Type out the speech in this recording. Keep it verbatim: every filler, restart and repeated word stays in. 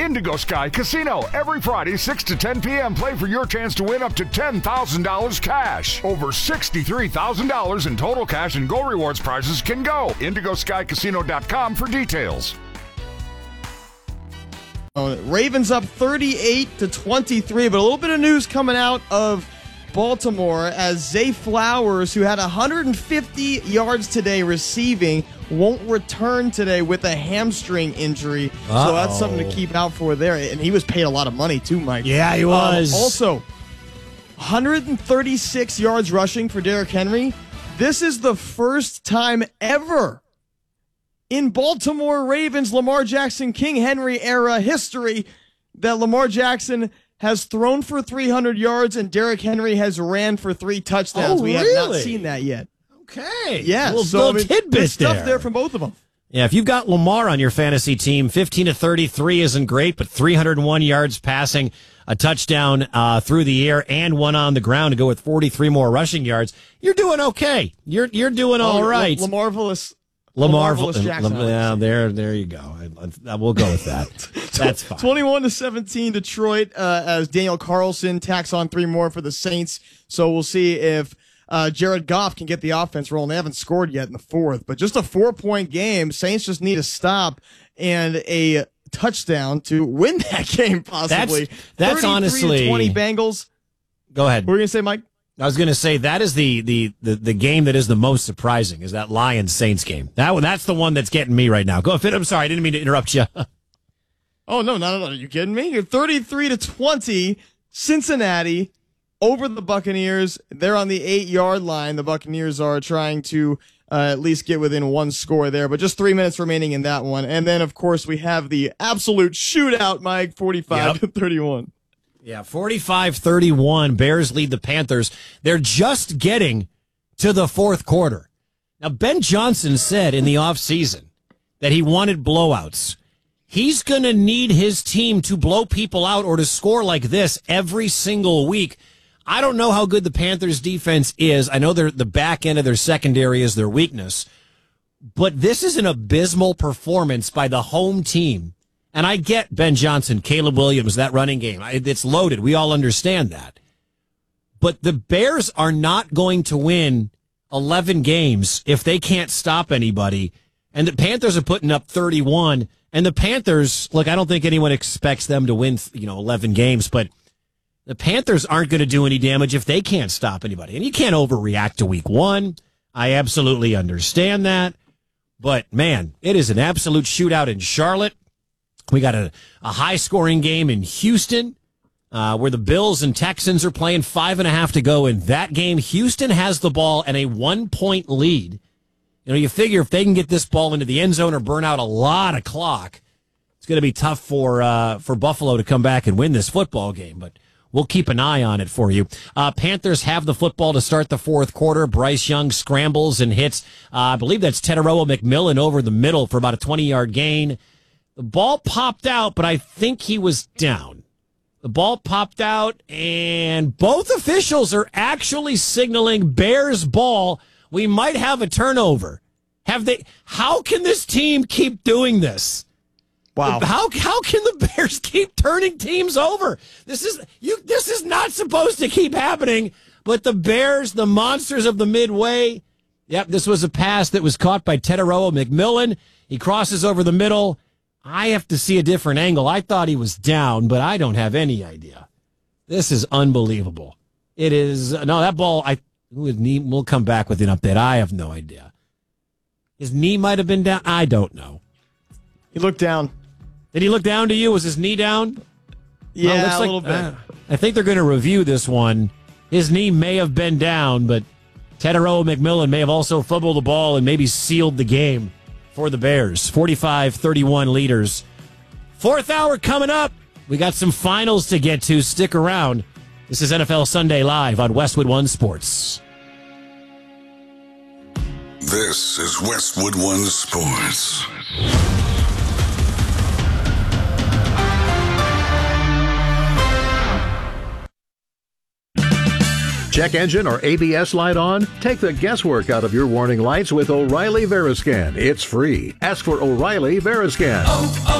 Indigo Sky Casino. Every Friday, six to ten p.m., play for your chance to win up to ten thousand dollars cash. Over sixty-three thousand dollars in total cash and Go Rewards prizes can go. indigo sky casino dot com for details. Ravens up thirty-eight to twenty-three, but a little bit of news coming out of Baltimore as Zay Flowers, who had one hundred fifty yards today receiving, won't return today with a hamstring injury. Uh-oh. So that's something to keep out for there. And he was paid a lot of money too, Mike. Yeah, he was. Um, also, one hundred thirty-six yards rushing for Derrick Henry. This is the first time ever in Baltimore Ravens Lamar Jackson King Henry era history that Lamar Jackson has thrown for three hundred yards and Derrick Henry has ran for three touchdowns. Oh, we really? have not seen that yet. Okay. Yeah, little, so little I mean, tidbit good stuff there. there from both of them. Yeah, if you've got Lamar on your fantasy team, fifteen to thirty-three isn't great, but three hundred one yards passing, a touchdown uh, through the air, and one on the ground to go with forty-three more rushing yards. You're doing okay. You're you're doing all oh, right. La- Lamarvelous. Lamar, Lamarvelous Jackson. Lam- yeah, there, there you go. I, I, we'll go with that. That's fine. twenty-one to seventeen, Detroit, uh, as Daniel Carlson tacks on three more for the Saints. So we'll see if uh, Jared Goff can get the offense rolling. They haven't scored yet in the fourth, but just a four-point game. Saints just need a stop and a touchdown to win that game, possibly. That's, that's honestly twenty Bengals. Go ahead. What were you going to say, Mike? I was going to say that is the, the, the, the game that is the most surprising is that Lions-Saints game. That one, that's the one that's getting me right now. Go ahead. I'm sorry. I didn't mean to interrupt you. oh, no, no, no. Are you kidding me? thirty-three to twenty, Cincinnati over the Buccaneers. They're on the eight-yard line. The Buccaneers are trying to uh, at least get within one score there, but just three minutes remaining in that one. And then, of course, we have the absolute shootout, Mike, forty-five to thirty-one. Yeah, forty-five thirty-one, Bears lead the Panthers. They're just getting to the fourth quarter. Now, Ben Johnson said in the offseason that he wanted blowouts. He's going to need his team to blow people out or to score like this every single week. I don't know how good the Panthers' defense is. I know they're, the back end of their secondary is their weakness. But this is an abysmal performance by the home team. And I get Ben Johnson, Caleb Williams, that running game. It's loaded. We all understand that. But the Bears are not going to win eleven games if they can't stop anybody. And the Panthers are putting up thirty-one. And the Panthers, look, I don't think anyone expects them to win, you know, eleven games, but the Panthers aren't going to do any damage if they can't stop anybody. And you can't overreact to week one. I absolutely understand that. But, man, it is an absolute shootout in Charlotte. We got a, a high-scoring game in Houston uh, where the Bills and Texans are playing five and a half to go in that game. Houston has the ball and a one-point lead. You know, you figure if they can get this ball into the end zone or burn out a lot of clock, it's going to be tough for uh, for Buffalo to come back and win this football game. But we'll keep an eye on it for you. Uh, Panthers have the football to start the fourth quarter. Bryce Young scrambles and hits, uh, I believe that's Teteroa McMillan over the middle for about a twenty-yard gain. The ball popped out, but I think he was down. The ball popped out, and both officials are actually signaling Bears ball. We might have a turnover. Have they? How can this team keep doing this? Wow. How how can the Bears keep turning teams over? This is you. This is not supposed to keep happening. But the Bears, the monsters of the Midway. Yep, this was a pass that was caught by Teteroa McMillan. He crosses over the middle. I have to see a different angle. I thought he was down, but I don't have any idea. This is unbelievable. It is no that ball. I his knee. We'll come back with an update. I have no idea. His knee might have been down. I don't know. He looked down. Did he look down to you? Was his knee down? Yeah, well, a like, little bit. Uh, I think they're going to review this one. His knee may have been down, but Teteroa McMillan may have also fumbled the ball and maybe sealed the game for the Bears. forty-five thirty-one leaders. Fourth hour coming up. We got some finals to get to. Stick around. This is N F L Sunday Live on Westwood One Sports. This is Westwood One Sports. Check engine or A B S light on? Take the guesswork out of your warning lights with O'Reilly Veriscan. It's free. Ask for O'Reilly Veriscan. Oh, oh.